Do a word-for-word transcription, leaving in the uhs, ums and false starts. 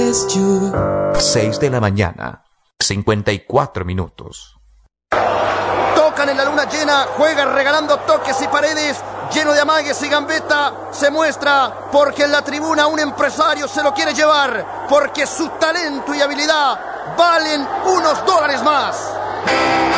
seis de la mañana, cincuenta y cuatro minutos. Tocan en la luna llena, juega regalando toques y paredes, lleno de amagues y gambeta. Se muestra porque en la tribuna un empresario se lo quiere llevar, porque su talento y habilidad valen unos dólares más.